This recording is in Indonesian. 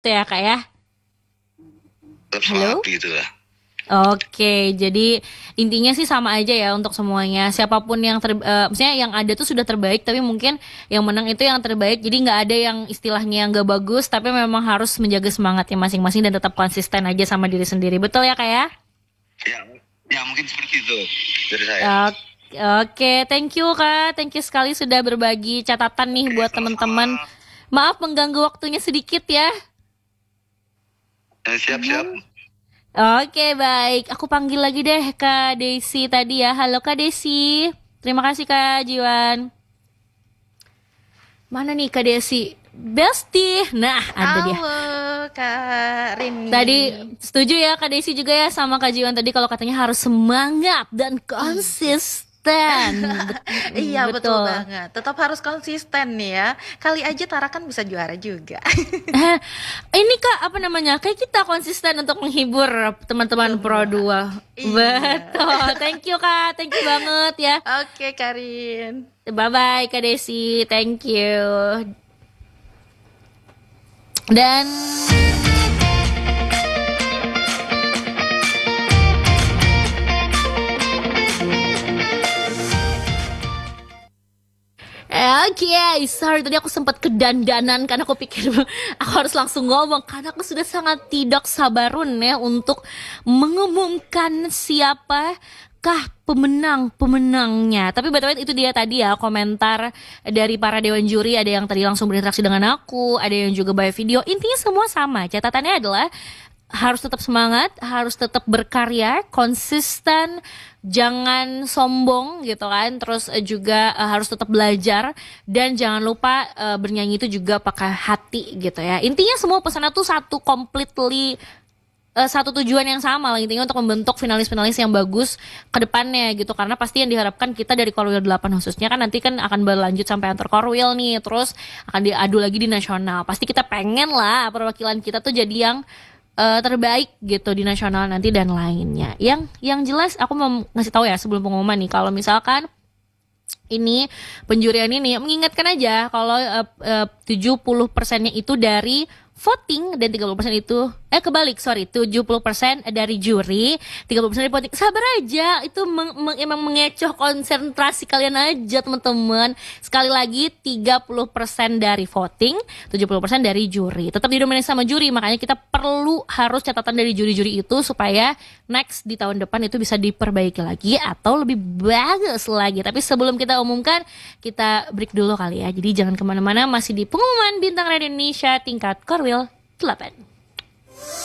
Itu ya kak ya. Tetap Halo. semangat gitu lah. Oke, jadi intinya sih sama aja ya untuk semuanya. Siapapun yang maksudnya yang ada tuh sudah terbaik, tapi mungkin yang menang itu yang terbaik. Jadi nggak ada yang istilahnya yang nggak bagus, tapi memang harus menjaga semangatnya masing-masing dan tetap konsisten aja sama diri sendiri. Betul ya kak ya? Ya, ya mungkin seperti itu dari saya. Oke, oke, thank you kak, thank you sekali sudah berbagi catatan nih Oke, buat teman-teman. sama-sama. Maaf mengganggu waktunya sedikit ya. Siap-siap. Oke, baik. Aku panggil lagi deh Kak Desi tadi ya. Halo Kak Desi. Terima kasih Kak Jiwan. Mana nih Kak Desi? Bestie. Nah, ada dia. Halo Kak Tadi Rini. setuju ya Kak Desi juga ya sama Kak Jiwan tadi kalau katanya harus semangat dan konsisten. Iya betul Betul. banget. Tetap harus konsisten nih ya. Kali aja Tara kan bisa juara juga. Eh, ini Kak, apa namanya? Kayak kita konsisten untuk menghibur teman-teman Pro Semua. 2. Iya. Betul. Thank you Kak. Thank you banget ya. Oke Karin. Bye-bye Kak Desi. Thank you. Dan oke, sorry tadi aku sempat kedandanan karena aku pikir aku harus langsung ngomong karena aku sudah sangat tidak sabarun ya untuk mengumumkan siapakah pemenangnya. Tapi btw itu dia tadi ya komentar dari para dewan juri, ada yang tadi langsung berinteraksi dengan aku, ada yang juga by video. Intinya semua sama. Catatannya adalah harus tetap semangat, harus tetap berkarya, konsisten, jangan sombong gitu kan. Terus juga harus tetap belajar dan jangan lupa bernyanyi itu juga pakai hati gitu ya. Intinya semua pesannya tuh satu completely satu tujuan yang sama lah intinya untuk membentuk finalis-finalis yang bagus ke depannya gitu karena pasti yang diharapkan kita dari Korwil 8 khususnya kan nanti kan akan berlanjut sampai antar Korwil nih terus akan diadu lagi di nasional pasti kita pengen lah perwakilan kita tuh jadi yang terbaik gitu di nasional nanti dan lainnya. Yang jelas aku mau ngasih tahu ya sebelum pengumuman nih kalau misalkan ini penjurian ini mengingatkan aja kalau 70%-nya itu dari voting dan 30% itu kebalik sorry 70% dari juri 30% dari voting sabar aja itu emang mengecoh konsentrasi kalian aja teman-teman sekali lagi 30% dari voting 70% dari juri tetap didominasi sama juri makanya kita perlu harus catatan dari juri-juri itu supaya next di tahun depan itu bisa diperbaiki lagi atau lebih bagus lagi tapi sebelum kita umumkan kita break dulu kali ya jadi jangan kemana-mana masih di pengumuman Bintang Radio Indonesia tingkat Korwil 8.